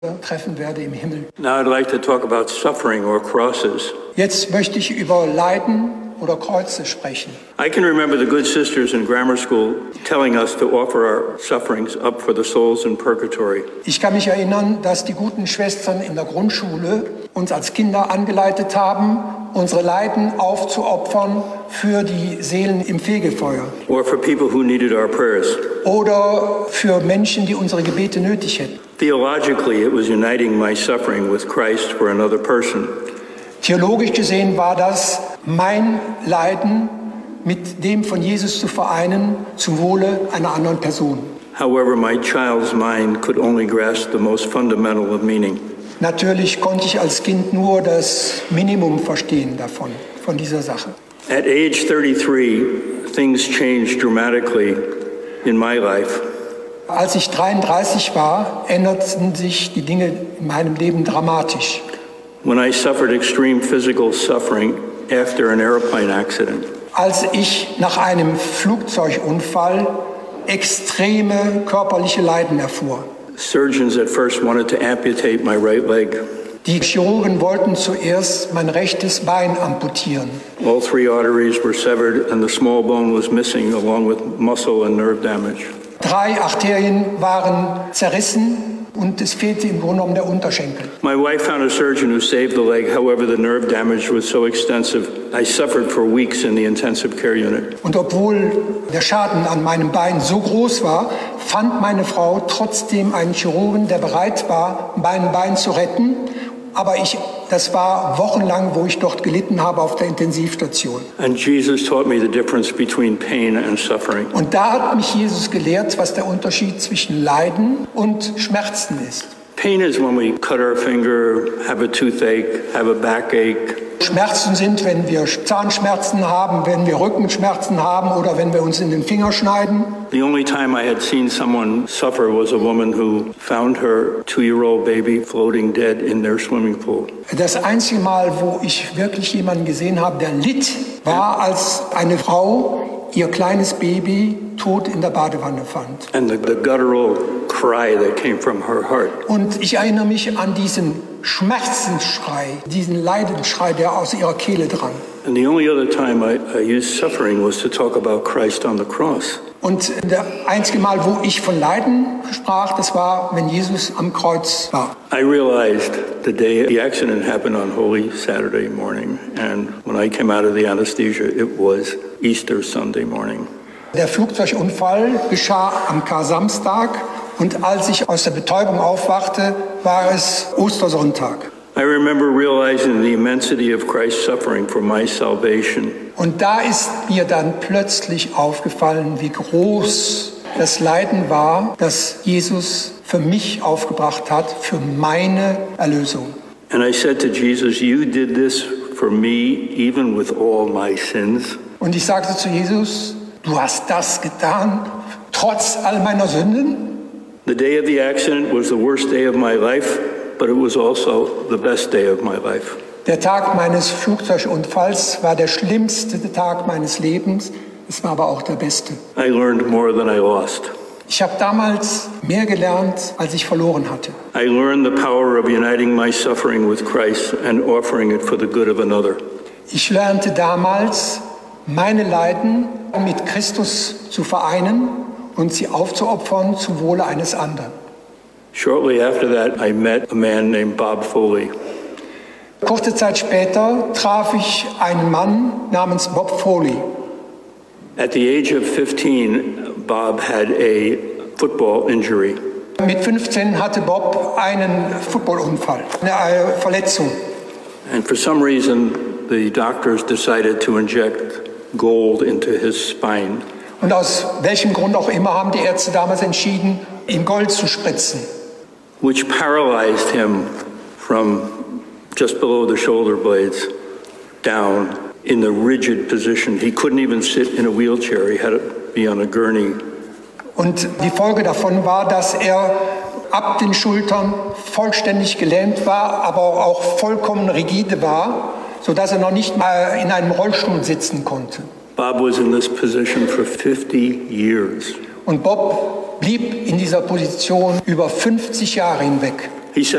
treffen werde im Himmel. Now I'd like to talk about suffering or crosses. Jetzt möchte ich über Leiden oder Kreuze sprechen. I can remember the good sisters in grammar school telling us to offer our sufferings up for the souls in purgatory. Ich kann mich erinnern, dass die guten Schwestern in der Grundschule uns als Kinder angeleitet haben, unsere Leiden aufzuopfern für die Seelen im Fegefeuer. Or for people who needed our prayers. Oder für Menschen, die unsere Gebete nötig hätten. Theologically, it was uniting my suffering with Christ for another person. Theologisch gesehen war das, mein Leiden mit dem von Jesus zu vereinen, zum Wohle einer anderen Person. However, my child's mind could only grasp the most fundamental of meaning. Natürlich konnte ich als Kind nur das Minimum verstehen davon, von dieser Sache. At age 33, things changed dramatically in my life. Als ich 33 war, änderten sich die Dinge in meinem Leben dramatisch. When I suffered extreme physical suffering after an airplane accident. Als ich nach einem Flugzeugunfall extreme körperliche Leiden erfuhr. Surgeons at first wanted to amputate my right leg. Die Chirurgen wollten zuerst mein rechtes Bein amputieren. All 3 arteries were severed and the small bone was missing along with muscle and nerve damage. 3 Arterien waren zerrissen und es fehlte im Grunde genommen der Unterschenkel. My wife found a surgeon who saved the leg. However, the nerve damage was so extensive, I suffered for weeks in the intensive care unit. Und obwohl der Schaden an meinem Bein so groß war, fand meine Frau trotzdem einen Chirurgen, der bereit war, mein Bein zu retten. Aber das war wochenlang, wo ich dort gelitten habe auf der Intensivstation. And Jesus taught me the difference between pain and suffering. Und da hat mich Jesus gelehrt, was der Unterschied zwischen Leiden und Schmerzen ist. Pain is when we cut our finger, have a toothache, have a backache. Schmerzen sind, wenn wir Zahnschmerzen haben, wenn wir Rückenschmerzen haben oder wenn wir uns in den Finger schneiden. The only time I had seen someone suffer was a woman who found her 2-year-old baby floating dead in their swimming pool. Das einzige Mal, wo ich wirklich jemanden gesehen habe, der litt, war, als eine Frau ihr kleines Baby tot in der Badewanne fand. And the guttural cry that came from her heart. Und ich erinnere mich an diesen Schmerzensschrei, diesen Leidensschrei, der aus ihrer Kehle drang. And the only other time I used suffering was to talk about Christ on the cross. Und das einzige Mal, wo ich von Leiden sprach, das war, wenn Jesus am Kreuz war. I realized the day the accident happened on Holy Saturday morning, and when I came out of the anesthesia, it was Easter Sunday morning. Der Flugzeugunfall geschah am Kar-Samstag und als ich aus der Betäubung aufwachte, war es Ostersonntag. I remember realizing the immensity of Christ's suffering for my salvation. Und da ist mir dann plötzlich aufgefallen, wie groß das Leiden war, das Jesus für mich aufgebracht hat, für meine Erlösung. And I said to Jesus, you did this for me even with all my sins. Und ich sagte zu Jesus, du hast das getan, trotz all meiner Sünden? The day of the accident was the worst day of my life, but it was also the best day of my life. Der Tag meines Flugzeugunfalls war der schlimmste Tag meines Lebens, es war aber auch der beste. I learned more than I lost. Ich habe damals mehr gelernt, als ich verloren hatte. I learned the power of uniting my suffering with Christ and offering it for the good of another. Ich lernte damals, meine Leiden mit Christus zu vereinen und sie aufzuopfern zum Wohle eines anderen. Shortly after that, I met a man named Bob Foley. Kurze Zeit später traf ich einen Mann namens Bob Foley. At the age of 15, Bob had a football injury. Mit 15 hatte Bob einen Footballunfall, eine Verletzung. And for some reason, the doctors decided to inject gold into his spine. Und aus welchem Grund auch immer haben die Ärzte damals entschieden, ihm Gold zu spritzen. Which paralyzed him from just below the shoulder blades down in the rigid position. He couldn't even sit in a wheelchair. He had to be on a gurney. Und die Folge davon war, dass er ab den Schultern vollständig gelähmt war, aber auch vollkommen rigide war, sodass er noch nicht mal in einem Rollstuhl sitzen konnte. Bob was in this position for 50 years. Und Bob blieb in dieser Position über 50 Jahre hinweg. He said